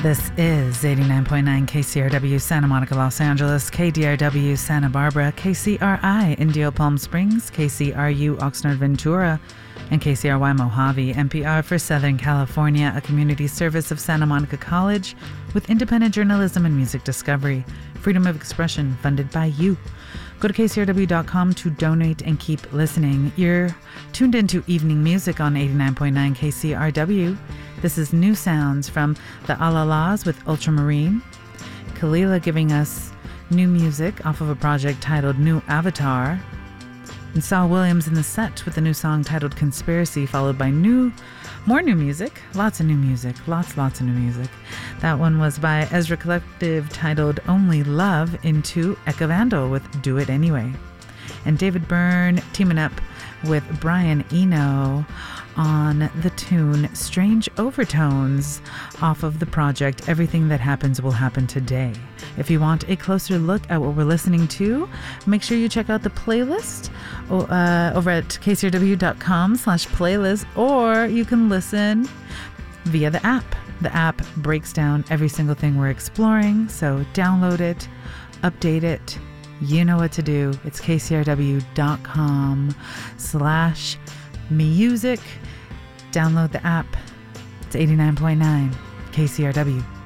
This is 89.9 KCRW Santa Monica, Los Angeles, KDRW Santa Barbara, KCRI Indio Palm Springs, KCRU Oxnard Ventura, and KCRY Mojave, NPR for Southern California, a community service of Santa Monica College with independent journalism and music discovery, freedom of expression funded by you. Go to kcrw.com to donate and keep listening. You're tuned into evening music on 89.9 KCRW. This is new sounds from the Alalas with Ultramarine. Kalila giving us new music off of a project titled New Avatar. And Saul Williams in the set with a new song titled Conspiracy, followed by more new music. Lots of new music. Lots of new music. That one was by Ezra Collective titled Only Love into Eka Vandal with Do It Anyway. And David Byrne teaming up with Brian Eno on the tune Strange Overtones off of the project Everything That Happens Will Happen Today. If you want a closer look at what we're listening to, make sure you check out the playlist over at kcrw.com/playlist, or you can listen via the app. The app breaks down every single thing we're exploring, so download it, update it. You know what to do. It's kcrw.com/music. Download the app. It's 89.9 KCRW.